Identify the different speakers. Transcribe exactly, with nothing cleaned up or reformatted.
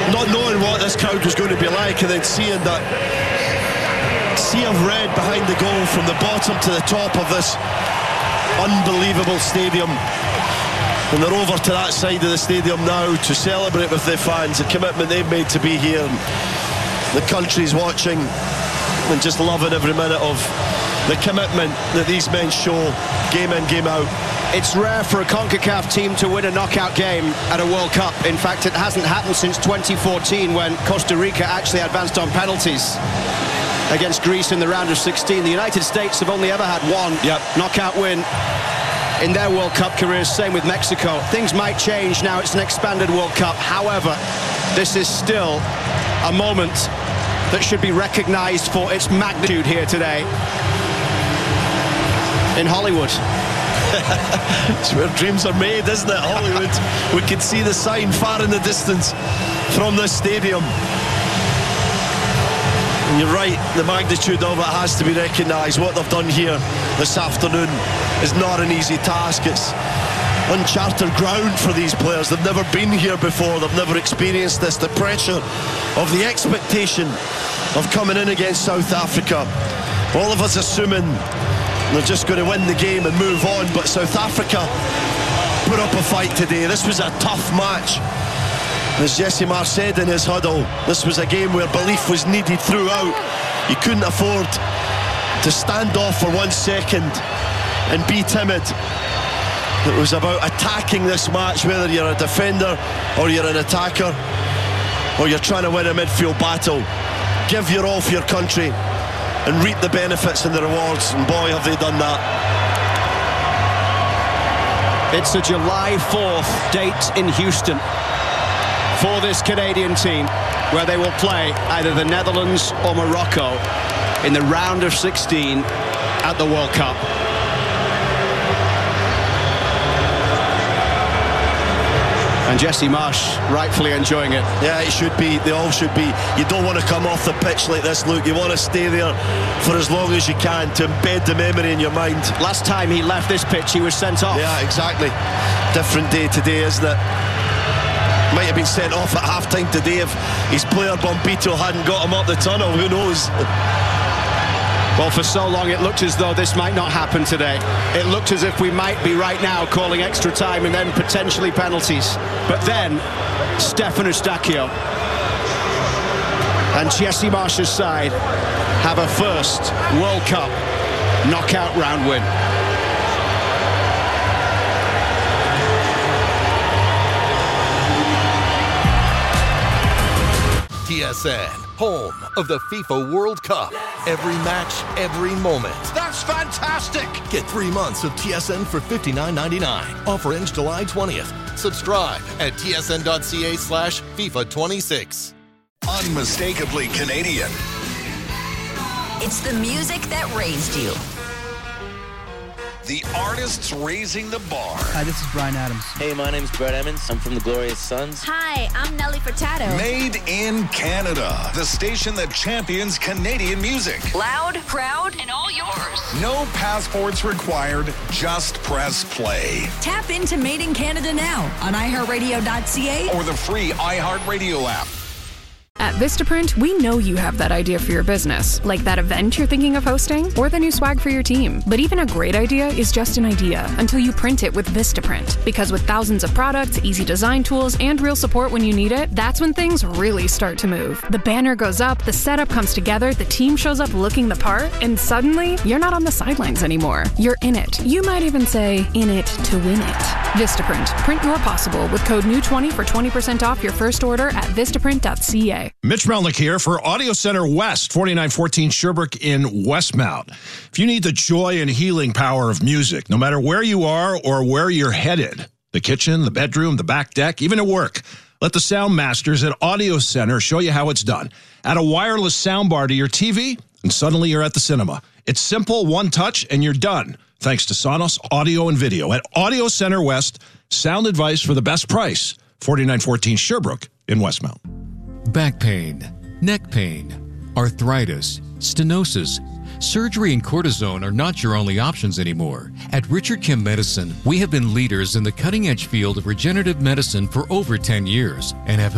Speaker 1: not knowing what this crowd was going to be like, and then seeing that sea of red behind the goal from the bottom to the top of this unbelievable stadium. And they're over to that side of the stadium now to celebrate with their fans, the commitment they've made to be here. The country's watching and just loving every minute of the commitment that these men show game in, game out.
Speaker 2: It's rare for a CONCACAF team to win a knockout game at a World Cup. In fact, it hasn't happened since twenty fourteen, when Costa Rica actually advanced on penalties against Greece in the round of sixteen. The United States have only ever had one yep. knockout win in their World Cup careers. Same with Mexico. Things might change now. It's an expanded World Cup. However, this is still a moment that should be recognized for its magnitude here today in Hollywood.
Speaker 1: It's where dreams are made, isn't it, Hollywood? We can see the sign far in the distance from this stadium. And you're right, the magnitude of it has to be recognised. What they've done here this afternoon is not an easy task. It's uncharted ground for these players. They've never been here before. They've never experienced this. The pressure of the expectation of coming in against South Africa. All of us assuming they're just going to win the game and move on, but South Africa put up a fight today. This was a tough match. As Jesse Marsch said in his huddle, this was a game where belief was needed throughout. You couldn't afford to stand off for one second and be timid. It was about attacking this match, whether you're a defender or you're an attacker or you're trying to win a midfield battle. Give your all for your country and reap the benefits and the rewards, and boy have they done that.
Speaker 2: It's a July fourth date in Houston for this Canadian team, where they will play either the Netherlands or Morocco in the round of sixteen at the World Cup. And Jesse Marsch rightfully enjoying it.
Speaker 1: Yeah, it should be. They all should be. You don't want to come off the pitch like this, Luke. You want to stay there for as long as you can to embed the memory in your mind.
Speaker 2: Last time he left this pitch, he was sent off.
Speaker 1: Yeah, exactly. Different day today, isn't it? Might have been sent off at half-time today if his player Bombito hadn't got him up the tunnel. Who knows?
Speaker 2: Well, for so long it looked as though this might not happen today. It looked as if we might be right now calling extra time and then potentially penalties. But then Stefan Eustáquio and Jesse Marsch's side have a first World Cup knockout round win.
Speaker 3: T S N, home of the FIFA World Cup. Every match, every moment.
Speaker 4: That's fantastic!
Speaker 3: Get three months of T S N for fifty-nine ninety-nine. Offer ends July twentieth. Subscribe at tsn.ca slash FIFA 26.
Speaker 4: Unmistakably Canadian.
Speaker 5: It's the music that raised you.
Speaker 4: The artists raising the bar.
Speaker 6: Hi, this is Bryan Adams.
Speaker 7: Hey, my name's Brett Emmons. I'm from the Glorious Sons.
Speaker 8: Hi, I'm Nelly Furtado.
Speaker 4: Made in Canada. The station that champions Canadian music.
Speaker 5: Loud, proud, and all yours.
Speaker 4: No passports required. Just press play.
Speaker 5: Tap into Made in Canada now on i heart radio dot c a
Speaker 4: or the free iHeartRadio app.
Speaker 9: At Vistaprint, we know you have that idea for your business, like that event you're thinking of hosting, or the new swag for your team. But even a great idea is just an idea until you print it with Vistaprint. Because with thousands of products, easy design tools, and real support when you need it, that's when things really start to move. The banner goes up, the setup comes together, the team shows up looking the part, and suddenly, you're not on the sidelines anymore. You're in it. You might even say, in it to win it. Vistaprint. Print your possible with code N E W twenty for twenty percent off your first order at vistaprint dot c a.
Speaker 10: Mitch Melnick here for Audio Center West, forty-nine fourteen Sherbrooke in Westmount. If you need the joy and healing power of music, no matter where you are or where you're headed, the kitchen, the bedroom, the back deck, even at work, let the sound masters at Audio Center show you how it's done. Add a wireless soundbar to your T V, and suddenly you're at the cinema. It's simple, one touch, and you're done. Thanks to Sonos Audio and Video at Audio Center West. Sound advice for the best price. forty-nine fourteen Sherbrooke in Westmount.
Speaker 11: Back pain, neck pain, arthritis, stenosis. Surgery and cortisone are not your only options anymore. At Richard Kim Medicine, we have been leaders in the cutting-edge field of regenerative medicine for over ten years and have